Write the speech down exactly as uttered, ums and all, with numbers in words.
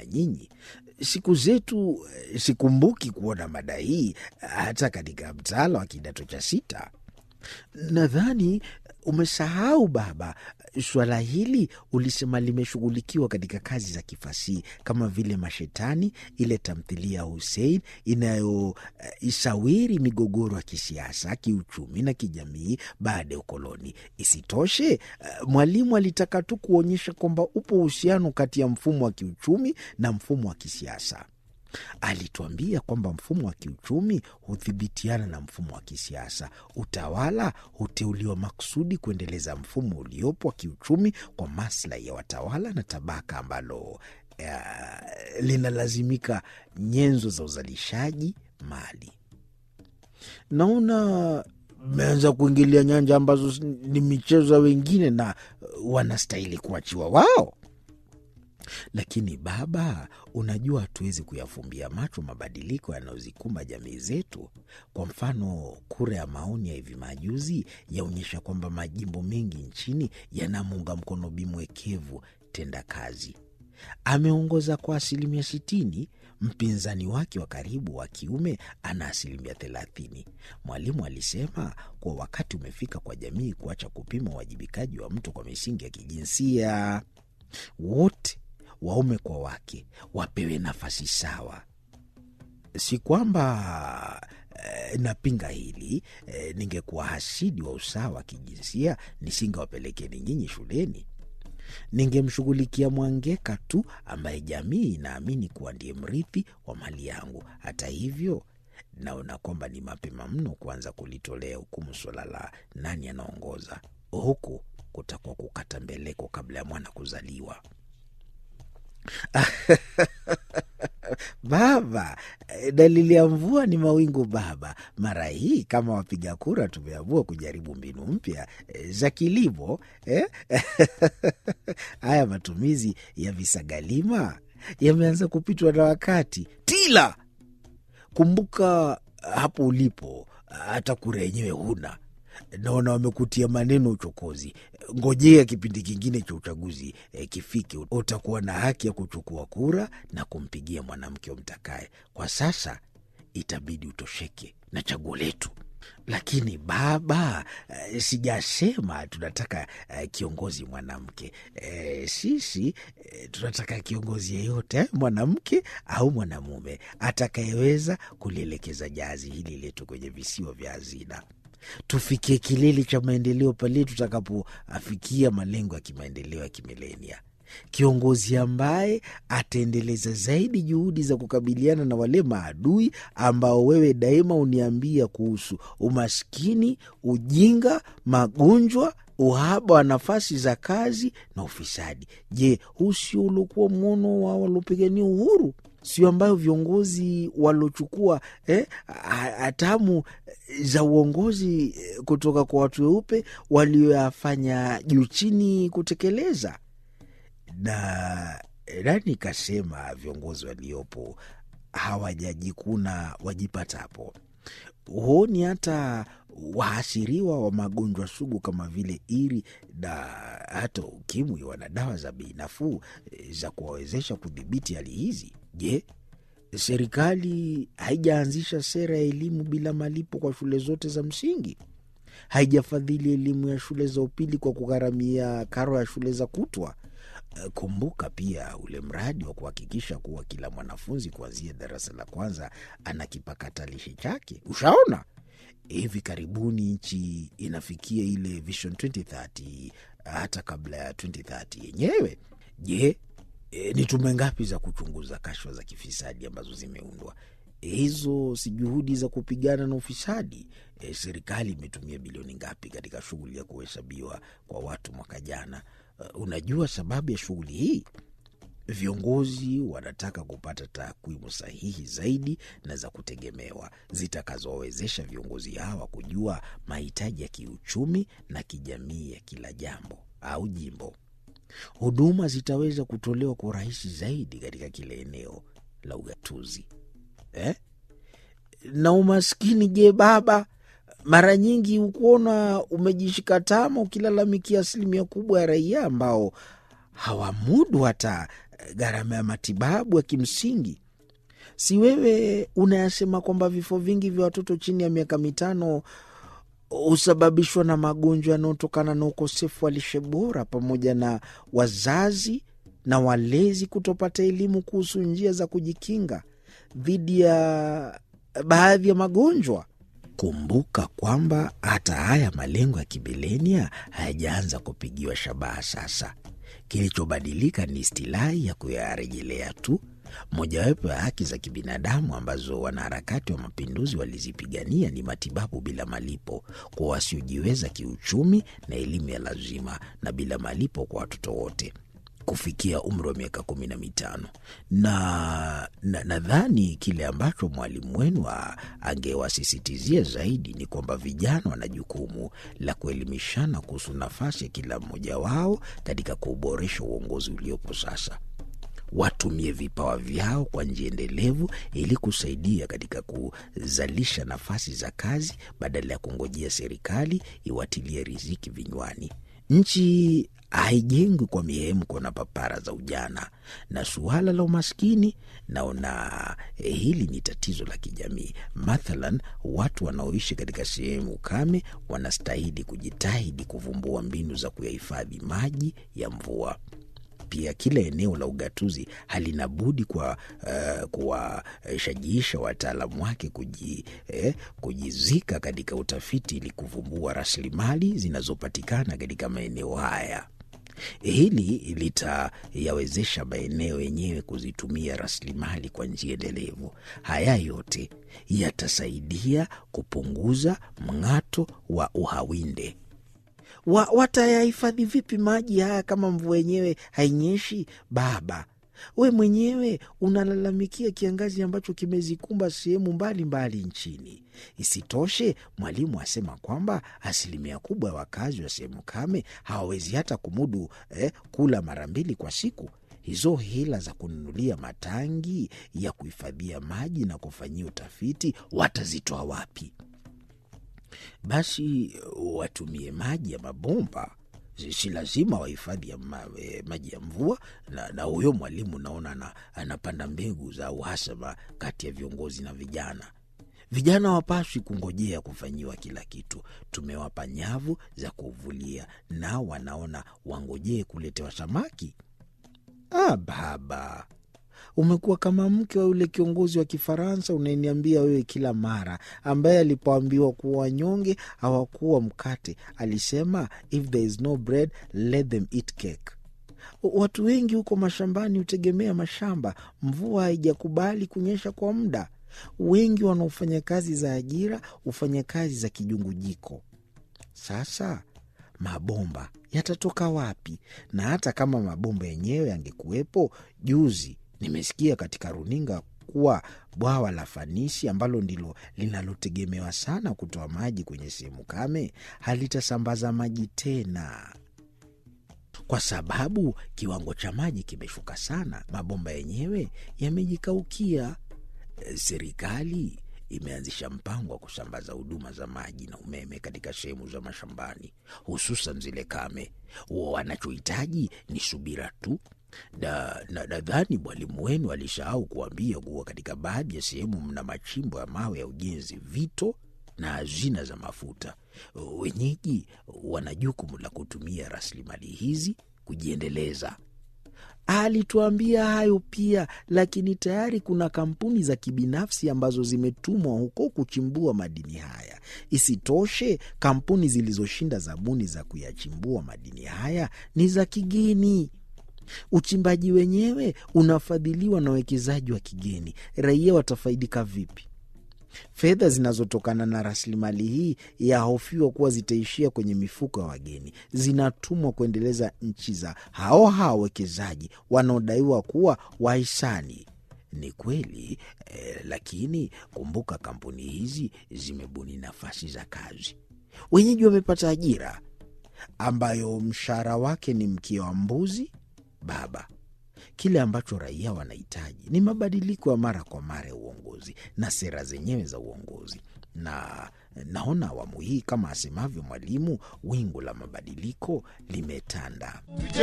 kama nyinyi. Siku zetu sikumbuki kuona mada hii hata katika mtaala wa kidato cha sita. Nadhani umesahau baba, swala hili ulisema limeshughulikiwa katika kazi za kifasihi kama vile Mashetani, ile tamthilia ya Hussein inayoisawiri uh, migogoro ya kisiasa, kiuchumi na kijamii baada ya ukoloni. Isitoshe, uh, mwalimu alitaka tu kuonyesha kwamba upo uhusiano kati ya mfumo wa kiuchumi na mfumo wa kisiasa. Alituambia kwamba mfumo wa kiuchumi hudhibitiana na mfumo wa kisiasa. Utawala huteuliwa makusudi kuendeleza mfumo uliopo wa kiuchumi kwa maslahi ya watawala na tabaka ambalo uh, linalazimika nyenzo za uzalishaji mali. Naona mmeanza kuingilia nyanja ambazo ni michezo wengine na wanastahili kuachiwa wao. Lakini baba, unajua hatuwezi kuyafumbia macho mabadiliko yanayozikumba jamii zetu. Kwa mfano, kura ya maoni ya hivi majuzi yaonyesha kwamba majimbo mengi nchini yanamuunga mkono Bi Mwekevu Tenda Kazi. Ameongoza kwa asilimia sitini. Mpinzani wake wa karibu wa kiume ana asilimia thelathini. Mwalimu alisema kwa wakati umefika kwa jamii kuacha kupima uwajibikaji wa mtu kwa misingi ya kijinsia. Wote, waume kwa wake, wapewe nafasi sawa. Si kwamba eh, napinga hili. Eh, ningekuwa hasidi wa usawa wa kijinsia nisingewapelekeni nyinyi shuleni. Ningemshughulikia Mwangeka tu ambaye jamii inaamini kuwa ndiye mrithi wa mali yangu. Hata hivyo, naona kwamba ni mapema mno kuanza kulitolea hukumu swala la nani anaongoza. Huku kutakuwa kukata mbeleko kabla ya mwana kuzaliwa. Baba, dalili ya mvua ni mawingu baba. Mara hii kama wapiga kura tumeamua kujaribu mbinu mpya e, za kilimo eh? Haya matumizi ya visagalima yameanza kupitwa na wakati. Tila, kumbuka hapo ulipo, hata kura yenyewe huna. Naona wamekutia maneno uchokozi. Ngojea kipindi kingine cha uchaguzi e, kifike, utakuwa na haki ya kuchukua kura na kumpigia mwanamke umtakaye. Kwa sasa itabidi utosheke na chaguo letu. Lakini baba, e, sijasema tunataka e, kiongozi mwanamke. E, sisi e, tunataka kiongozi yeyote, mwanamke au mwanamume, atakayeweza kulielekeza jahazi hili letu kwenye visiwa vya hazina. Tufikie kilele cha maendeleo pale tutakapoafikia malengo ya kimaendeleo ya kimilenia. Kiongozi ambaye ataendeleza zaidi juhudi za kukabiliana na wale maadui ambao wewe daima uniambia kuhusu: umaskini, ujinga, magonjwa, uhaba wa nafasi za kazi na ufisadi. Je, huu sio uliokuwa mwono wa waliopigania uhuru? Sio ambayo viongozi walochukua eh, hatamu za uongozi kutoka kwa watu weupe walioyafanya juu chini kutekeleza? Na nani kasema viongozi waliopo hawajajikuna wajipatapo? Huoni hata wahasiriwa wa magonjwa sugu kama vile iri na hata ukimwi wana dawa za bei nafuu za kuwawezesha kudhibiti hali hizi? Je, serikali haijaanzisha sera ya elimu bila malipo kwa shule zote za msingi? Haijafadhili elimu ya shule za upili kwa kugharamia karo ya shule za kutwa? Kumbuka pia ule mradi wa kuhakikisha kuwa kila mwanafunzi kuanzia darasa la kwanza ana kipakatalishi chake. Ushaona? Hivi karibuni nchi inafikia ile Vision twenty thirty hata kabla ya twenty thirty yenyewe. Je, e, ni tume ngapi za kuchunguza kashfa za kifisadi ambazo zimeundwa? E, hizo si juhudi za kupigana na ufisadi? E, serikali imetumia bilioni ngapi katika shughuli ya kuhesabiwa kwa watu mwaka jana? Uh, unajua sababu ya shughuli hii? Viongozi wanataka kupata takwimu sahihi zaidi na za kutegemewa zitakazowezesha viongozi hawa kujua mahitaji ya kiuchumi na kijamii ya kila jambo au jimbo. Huduma zitaweza kutolewa kwa urahisi zaidi katika kile eneo la ugatuzi. Eh? Na umaskini je baba? Mara nyingi ukuona umejishika tama ukilalamikia asilimia kubwa ya raia ambao hawamudu hata gharama ya matibabu ya kimsingi. Si wewe unayasema kwamba vifo vingi vya watoto chini ya miaka mitano husababishwa na magonjwa yanayotokana na ukosefu wa lishe bora, pamoja na wazazi na walezi kutopata elimu kuhusu njia za kujikinga dhidi ya baadhi ya magonjwa? Kumbuka kwamba hata haya malengo ya kibilenia hayajaanza kupigiwa shabaha sasa. Kilichobadilika ni istilahi ya kuyarejelea tu. Mojawapo ya haki za kibinadamu ambazo wanaharakati wa mapinduzi walizipigania ni matibabu bila malipo kwa wasiojiweza kiuchumi na elimu ya lazima na bila malipo kwa watoto wote kufikia umri wa miaka kumi na mitano. Na nadhani na kile ambacho mwalimu wenu angewasisitizia zaidi ni kwamba vijana wana jukumu la kuelimishana kuhusu nafasi ya kila mmoja wao katika kuboresha uongozi uliopo sasa. Watumie vipawa vyao kwa njia endelevu ili kusaidia katika kuzalisha nafasi za kazi badala ya kungojea serikali iwatilie riziki vinywani. Nchi haijengwi kwa mihemko na papara za ujana. Na suala la umaskini, naona eh, hili ni tatizo la kijamii. Mathalan, watu wanaoishi katika sehemu kame wanastahili kujitahidi kuvumbua mbinu za kuyahifadhi maji ya mvua. Pia kila eneo la ugatuzi halina budi kwa uh, kuwashajiisha wataalamu wake kuji, eh, kujizika katika utafiti ili kuvumbua rasilimali zinazopatikana katika maeneo haya. Hili litayawezesha maeneo yenyewe kuzitumia rasilimali kwa njia endelevu. Haya yote yatasaidia kupunguza mng'ato wa uhawinde. Wa, watayahifadhi vipi maji haya kama mvua yenyewe hainyeshi? Baba, we mwenyewe unalalamikia kiangazi ambacho kimezikumba sehemu mbalimbali nchini. Isitoshe, mwalimu asema kwamba asilimia kubwa ya wakazi wa sehemu kame hawawezi hata kumudu eh, kula mara mbili kwa siku. Hizo hela za kununulia matangi ya kuhifadhia maji na kufanyia utafiti watazitoa wapi? Basi watumie maji ya mabomba, si lazima wahifadhi ya ma, maji ya mvua. Na, na huyo mwalimu naona na, anapanda mbegu za uhasama kati ya viongozi na vijana. Vijana wapaswi kungojea kufanyiwa kila kitu. Tumewapa nyavu za kuvulia, nao wanaona wangojee kuletewa samaki. Ah, baba, umekuwa kama mke wa yule kiongozi wa Kifaransa unayeniambia wewe kila mara, ambaye alipoambiwa kuwa wanyonge hawakuwa mkate alisema, if there is no bread let them eat cake. Watu wengi huko mashambani hutegemea mashamba. Mvua haijakubali kunyesha kwa muda. Wengi wanaofanya kazi za ajira hufanya kazi za kijungujiko. Sasa mabomba yatatoka wapi? Na hata kama mabomba yenyewe yangekuwepo, juzi nimesikia katika runinga kuwa bwawa la Fanisi ambalo ndilo linalotegemewa sana kutoa maji kwenye sehemu kame halitasambaza maji tena, kwa sababu kiwango cha maji kimeshuka sana. Mabomba yenyewe yamejikaukia. Serikali imeanzisha mpango wa kusambaza huduma za maji na umeme katika sehemu za mashambani, hususan zile kame. Wanachohitaji ni subira tu. Na nadhani mwalimu wenu alisahau kuambia kuwa katika baadhi ya sehemu mna machimbo ya mawe ya ujenzi, vito na hazina za mafuta. Wenyeji wana jukumu la kutumia rasilimali hizi kujiendeleza. Alituambia hayo pia, lakini tayari kuna kampuni za kibinafsi ambazo zimetumwa huko kuchimbua madini haya. Isitoshe, kampuni zilizoshinda zabuni za kuyachimbua madini haya ni za kigeni. Uchimbaji wenyewe unafadhiliwa na wekezaji wa kigeni. Raia watafaidika vipi? Fedha zinazotokana na rasilimali hii yahofiwa kuwa zitaishia kwenye mifuko ya wageni, zinatumwa kuendeleza nchi za hao hao wekezaji wanaodaiwa kuwa wahisani. Ni kweli eh, lakini kumbuka kampuni hizi zimebuni nafasi za kazi. Wenyeji wamepata ajira ambayo mshahara wake ni mkia wa mbuzi. Baba, kile ambacho raia wanahitaji ni mabadiliko ya mara kwa mara ya uongozi na sera zenyewe za uongozi. Na naona awamu hii, kama asemavyo mwalimu, wingu la mabadiliko limetanda.